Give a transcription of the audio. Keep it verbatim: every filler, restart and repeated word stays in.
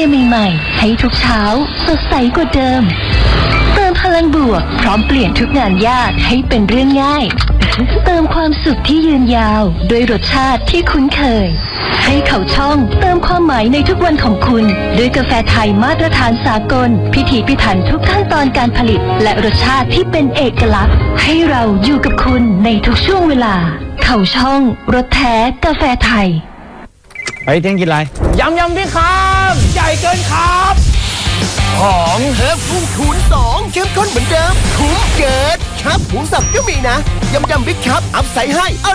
ใหม่ๆให้ทุกเช้าสดใสกว่าเดิมเติมพลังบวกพร้อมเปลี่ยนทุกงานยากให้เป็นเรื่องง่ายเติมความสุขที่ยืนยาวด้วยรสชาติที่คุ้นเคยให้เขาช่องเติมความหมายในทุกวันของคุณด้วยกาแฟไทยมาตรฐานสากลพิถีพิถันทุกขั้นตอนการผลิตและรสชาติที่เป็นเอกลักษณ์ให้เราอยู่กับคุณในทุกช่วงเวลาเขาช่องรสแท้กาแฟไทยเฮ้ยเที่ยงกินอะไรยำยำพี่ครับใหญ่เกินครับหอมเฮิร์บฟูคูณสองเข้มข้นเหมือนเดิมคุ้มเกิดครับหมูสับก็มีนะยำยำบิ๊กครับอัพใส่ให้อ